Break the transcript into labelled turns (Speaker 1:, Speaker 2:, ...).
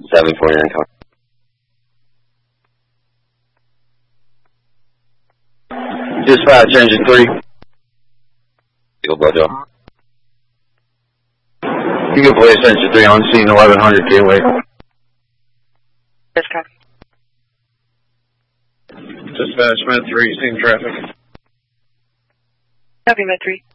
Speaker 1: 7-4, you're incoming. Dispatch, engine 3. Field blowjob. You can place engine 3 on scene, 1100 gateway.
Speaker 2: Yes, copy.
Speaker 1: Dispatch, Med 3, same traffic.
Speaker 2: Copy, Med 3.